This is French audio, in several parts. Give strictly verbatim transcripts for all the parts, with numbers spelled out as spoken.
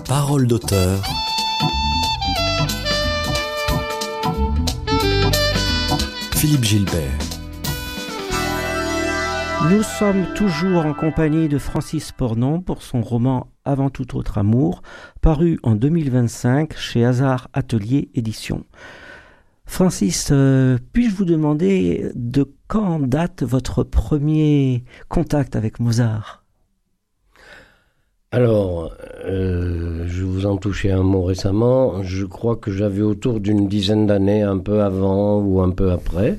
Parole d'auteur. Philippe Gilbert. Nous sommes toujours en compagnie de Francis Pornon pour son roman « Avant tout autre amour », paru en deux mille vingt-cinq chez Hasard Atelier Éditions. Francis, euh, puis-je vous demander de quand date votre premier contact avec Mozart ? Alors, euh, je vous en touchais un mot récemment. Je crois que j'avais autour d'une dizaine d'années, un peu avant ou un peu après.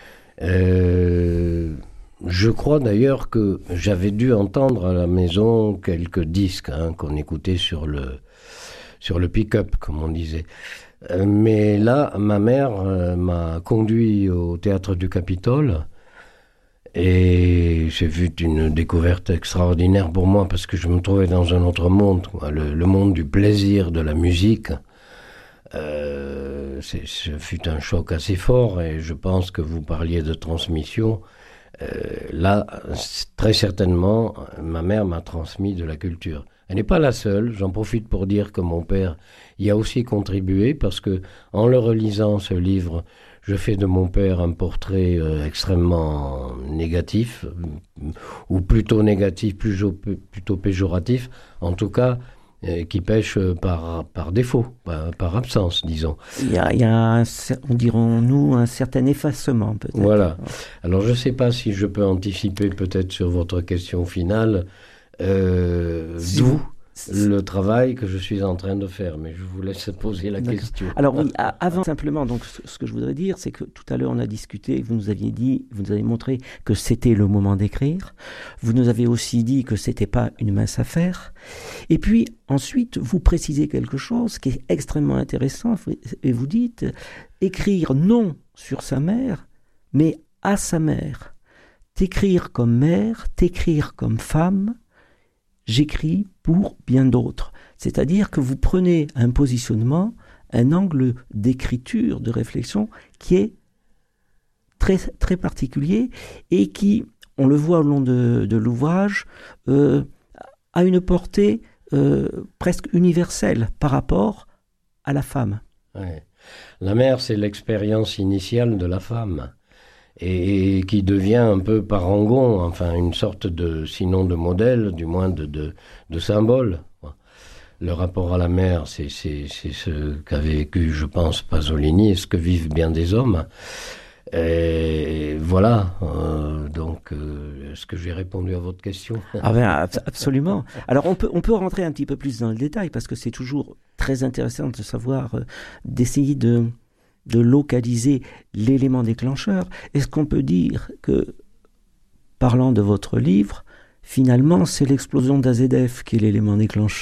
Euh, je crois d'ailleurs que j'avais dû entendre à la maison quelques disques hein, qu'on écoutait sur le, sur le pick-up, comme on disait. Euh, mais là, ma mère euh, m'a conduit au Théâtre du Capitole. Et c'est vu une découverte extraordinaire pour moi parce que je me trouvais dans un autre monde, quoi, le, le monde du plaisir, de la musique. Euh, c'est, ce fut un choc assez fort et je pense que vous parliez de transmission. Euh, là, très certainement, ma mère m'a transmis de la culture. Elle n'est pas la seule, j'en profite pour dire que mon père y a aussi contribué parce que en le relisant ce livre, je fais de mon père un portrait euh, extrêmement négatif, euh, ou plutôt négatif, plutôt, plutôt péjoratif, en tout cas, euh, qui pêche par, par défaut, par, par absence, disons. Il y a, il y a un, on dirons-nous, un certain effacement, peut-être. Voilà. Alors, je ne sais pas si je peux anticiper peut-être sur votre question finale, euh, si d'où vous... le travail que je suis en train de faire, mais je vous laisse poser la D'accord. question. Alors oui, avant simplement, donc ce que je voudrais dire, c'est que tout à l'heure on a discuté, vous nous aviez dit, vous nous avez montré que c'était le moment d'écrire. Vous nous avez aussi dit que c'était pas une mince affaire. Et puis ensuite, vous précisez quelque chose qui est extrêmement intéressant et vous dites écrire non sur sa mère, mais à sa mère. T'écrire comme mère, t'écrire comme femme. J'écris pour bien d'autres. C'est-à-dire que vous prenez un positionnement, un angle d'écriture, de réflexion qui est très, très particulier et qui, on le voit au long de, de l'ouvrage, euh, a une portée euh, presque universelle par rapport à la femme. Ouais. La mère, c'est l'expérience initiale de la femme. Et, et qui devient un peu parangon, enfin une sorte de, sinon de modèle, du moins de, de, de symbole. Le rapport à la mer, c'est, c'est, c'est ce qu'a vécu, je pense, Pasolini, et ce que vivent bien des hommes. Et voilà, euh, donc, euh, est-ce que j'ai répondu à votre question ? Ah ben, absolument. Alors, on peut, on peut rentrer un petit peu plus dans le détail, parce que c'est toujours très intéressant de savoir, euh, d'essayer de... de localiser l'élément déclencheur. Est-ce qu'on peut dire que, parlant de votre livre, finalement, c'est l'explosion d'A Z F qui est l'élément déclencheur ?